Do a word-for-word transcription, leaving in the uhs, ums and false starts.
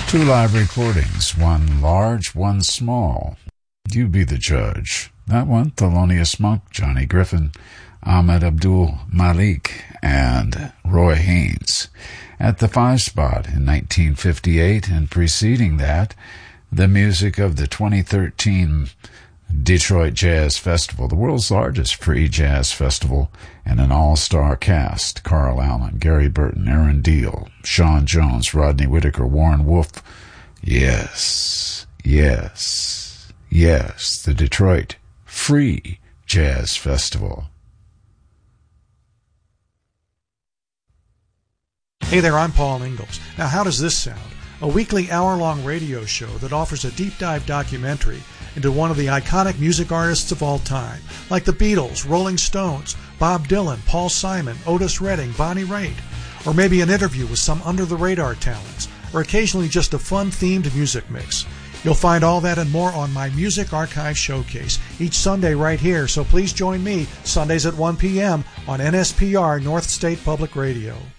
Two live recordings, one large, one small. You be the judge. That one, Thelonious Monk, Johnny Griffin, Ahmed Abdul Malik, and Roy Haynes. At the five spot in nineteen fifty-eight, and preceding that, the music of the twenty thirteen Detroit Jazz Festival, the world's largest free jazz festival, and an all-star cast: Carl Allen, Gary Burton, Aaron Deal, Sean Jones, Rodney Whitaker, Warren Wolf. Yes, yes, yes, the Detroit Free Jazz Festival. Hey there, I'm Paul Ingalls. Now, how does this sound? A weekly hour-long radio show that offers a deep-dive documentary into one of the iconic music artists of all time, like the Beatles, Rolling Stones, Bob Dylan, Paul Simon, Otis Redding, Bonnie Raitt, or maybe an interview with some under-the-radar talents, or occasionally just a fun-themed music mix. You'll find all that and more on my Music Archive Showcase each Sunday right here, so please join me Sundays at one p.m. on N S P R North State Public Radio.